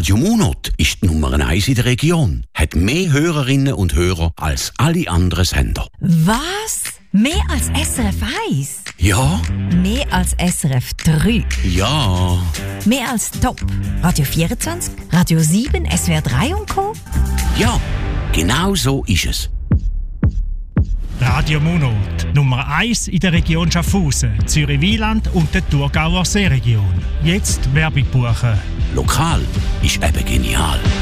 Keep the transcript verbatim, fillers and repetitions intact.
Radio Monat ist die Nummer eins in der Region. Hat mehr Hörerinnen und Hörer als alle anderen Sender. Was? Mehr als S R F eins? Ja. Mehr als S R F drei? Ja. Mehr als Top? Radio vierundzwanzig, Radio sieben, S W R drei und Co.? Ja, genau so ist es. Radio Monat, Nummer eins in der Region Schaffhausen, Zürich-Wieland und der Thurgauer Seeregion. Jetzt Werbung buchen. Lokal ist eben genial.